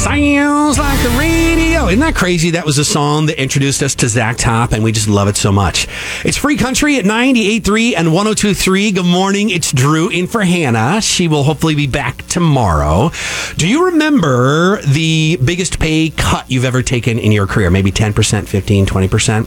Sounds like the radio. Isn't that crazy? That was a song that introduced us to Zach Top, and we just love it so much. It's Free Country at 98.3 and 102.3. Good morning. It's Drew in for Hannah. She will hopefully be back tomorrow. Do you remember the biggest pay cut you've ever taken in your career? Maybe 10%, 15, 20%?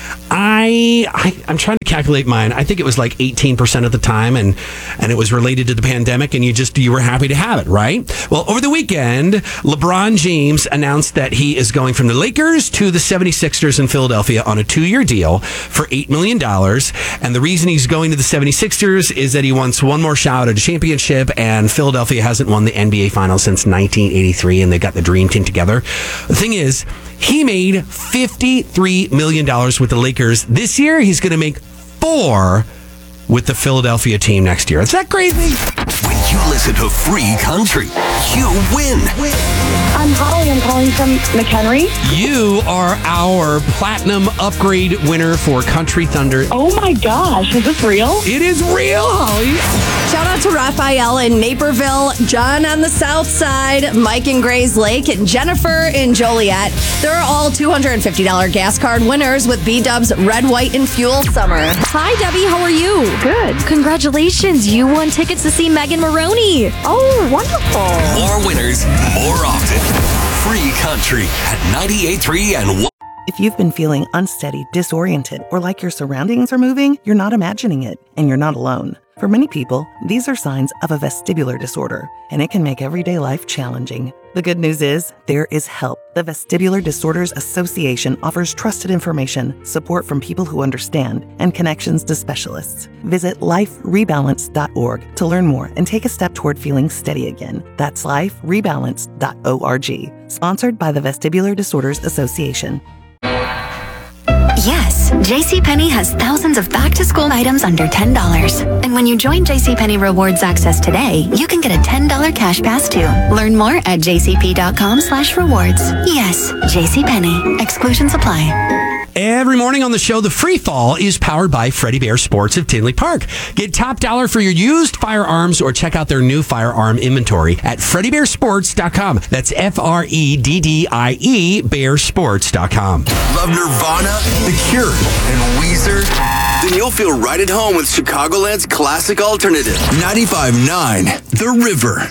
I'm trying to calculate mine. I think it was like 18% at the time, and it was related to the pandemic, and you were happy to have it, right? Well, over the weekend, LeBron James announced that he is going from the Lakers to the 76ers in Philadelphia on a 2-year deal for $8 million. And the reason he's going to the 76ers is that he wants one more shot at a championship, and Philadelphia hasn't won the NBA Finals since 1983, and they got the dream team together. The thing is, he made $53 million with the Lakers this year. He's going to make $4 with the Philadelphia team next year. Is that crazy? When you listen to Free Country, you win. I'm Holly. I'm calling from McHenry. You are our platinum upgrade winner for Country Thunder. Oh my gosh, is this real? It is real, Holly. Shout out to Raphael in Naperville, John on the south side, Mike in Grays Lake, and Jennifer in Joliet. They're all $250 gas card winners with B-Dub's Red, White, and Fuel Summer. Hi, Debbie. How are you? Good. Congratulations. You won tickets to see Megan Maroney. Oh, wonderful. More winners, more often. Free Country at 98.3 and 1. If you've been feeling unsteady, disoriented, or like your surroundings are moving, you're not imagining it, and you're not alone. For many people, these are signs of a vestibular disorder, and it can make everyday life challenging. The good news is, there is help. The Vestibular Disorders Association offers trusted information, support from people who understand, and connections to specialists. Visit liferebalance.org to learn more and take a step toward feeling steady again. That's liferebalance.org. Sponsored by the Vestibular Disorders Association. Yes, JCPenney has thousands of back-to-school items under $10. And when you join JCPenney Rewards Access today, you can get a $10 cash pass too. Learn more at jcp.com/rewards. Yes, JCPenney. Exclusions apply. Every morning on the show, the Free Fall is powered by Freddie Bear Sports of Tinley Park. Get top dollar for your used firearms or check out their new firearm inventory at FreddieBearSports.com. That's FREDDIE BearSports.com. Love Nirvana, The Cure, and Weezer? Then you'll feel right at home with Chicagoland's classic alternative, 95.9 The River.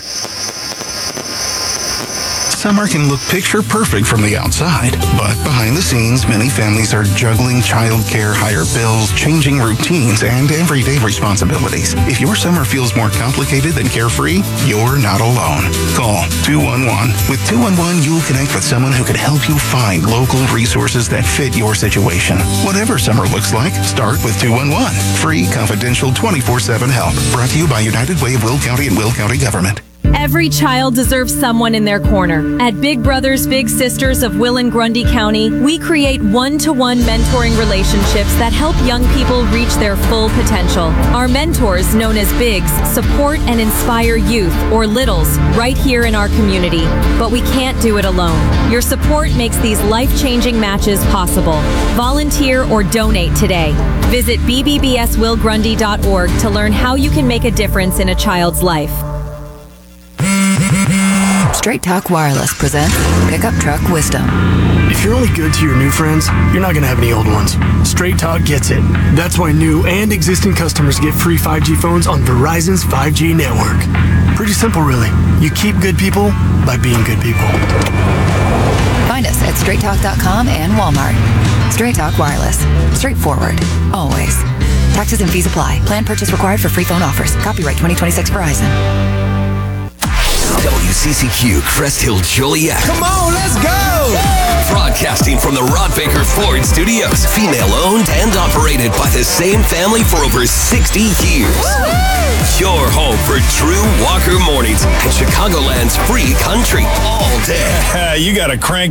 Summer can look picture perfect from the outside, but behind the scenes, many families are juggling childcare, higher bills, changing routines, and everyday responsibilities. If your summer feels more complicated than carefree, you're not alone. Call 211. With 211, you'll connect with someone who can help you find local resources that fit your situation. Whatever summer looks like, start with 211. Free, confidential, 24/7 help. Brought to you by United Way of Will County and Will County Government. Every child deserves someone in their corner. At Big Brothers Big Sisters of Will and Grundy County, we create one-to-one mentoring relationships that help young people reach their full potential. Our mentors, known as Bigs, support and inspire youth, or Littles, right here in our community. But we can't do it alone. Your support makes these life-changing matches possible. Volunteer or donate today. Visit bbbswillgrundy.org to learn how you can make a difference in a child's life. Straight Talk Wireless presents Pickup Truck Wisdom. If you're only good to your new friends, you're not going to have any old ones. Straight Talk gets it. That's why new and existing customers get free 5G phones on Verizon's 5G network. Pretty simple, really. You keep good people by being good people. Find us at straighttalk.com and Walmart. Straight Talk Wireless. Straightforward. Always. Taxes and fees apply. Plan purchase required for free phone offers. Copyright 2026 Verizon. WCCQ Crest Hill Joliet. Come on, let's go! Broadcasting from the Rod Baker Ford Studios. Female owned and operated by the same family for over 60 years. Woo-hoo! Your home for Drew Walker mornings and Chicagoland's Free Country all day. You got a crank